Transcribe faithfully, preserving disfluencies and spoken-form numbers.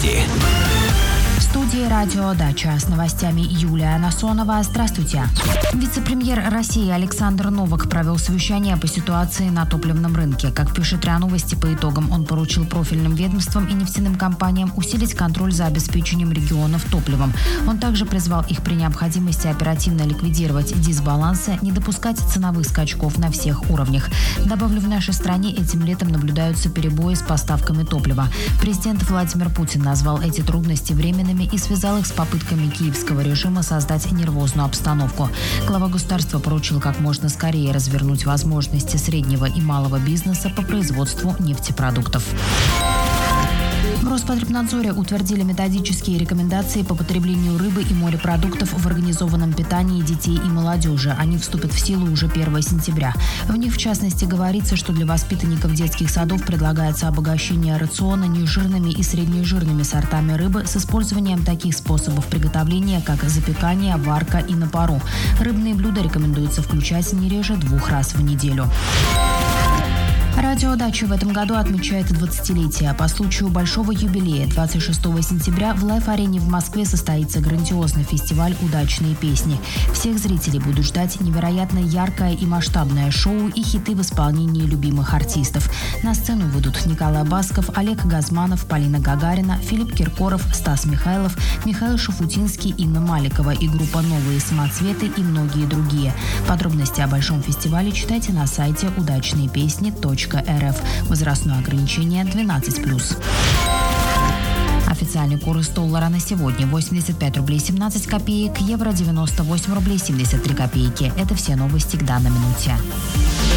Новости. В студии «Радио Дача» с новостями Юлия Насонова. Здравствуйте. Вице-премьер России Александр Новак провел совещание по ситуации на топливном рынке. Как пишет РИА Новости, по итогам он поручил профильным ведомствам и нефтяным компаниям усилить контроль за обеспечением регионов топливом. Он также призвал их при необходимости оперативно ликвидировать дисбалансы, не допускать ценовых скачков на всех уровнях. Добавлю, в нашей стране этим летом наблюдаются перебои с поставками топлива. Президент Владимир Путин назвал эти трудности временными и связал их с попытками киевского режима создать нервозную обстановку. Глава государства поручил как можно скорее развернуть возможности среднего и малого бизнеса по производству нефтепродуктов. В Роспотребнадзоре утвердили методические рекомендации по потреблению рыбы и морепродуктов в организованном питании детей и молодежи. Они вступят в силу уже первого сентября. В них, в частности, говорится, что для воспитанников детских садов предлагается обогащение рациона нежирными и среднежирными сортами рыбы с использованием таких способов приготовления, как запекание, варка и на пару. Рыбные блюда рекомендуется включать не реже двух раз в неделю. Радио Дача в этом году отмечает двадцатилетие. По случаю большого юбилея двадцать шестого сентября в Лайф-арене в Москве состоится грандиозный фестиваль «Удачные песни». Всех зрителей будут ждать невероятно яркое и масштабное шоу и хиты в исполнении любимых артистов. На сцену выйдут Николай Басков, Олег Газманов, Полина Гагарина, Филипп Киркоров, Стас Михайлов, Михаил Шафутинский, Инна Маликова и группа «Новые самоцветы» и многие другие. Подробности о большом фестивале читайте на сайте удачные песни точка рф. Возрастное ограничение двенадцать плюс. Официальный курс доллара на сегодня восемьдесят пять рублей семнадцать копеек, евро девяносто восемь рублей семьдесят три копейки. Это все новости к данной минуте.